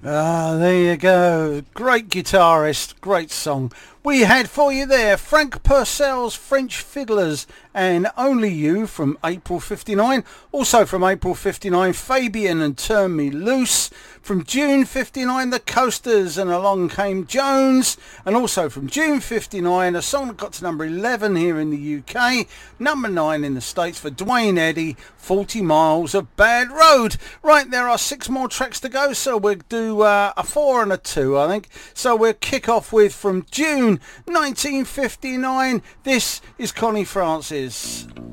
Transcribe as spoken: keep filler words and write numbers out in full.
Ah, there you go. Great guitarist, great song. We had for you there Frank Purcell's French Fiddlers and Only You from April fifty-nine. Also from April fifty-nine, Fabian and Turn Me Loose. From June fifty-nine, The Coasters and Along Came Jones. And also from June fifty-nine, a song that got to number eleven here in the U K, number nine in the States for Dwayne Eddy, forty miles of Bad Road. Right, there are six more tracks to go, so we'll do uh, a four and a two, I think. So we'll kick off with from June nineteen fifty-nine. This is Connie Francis.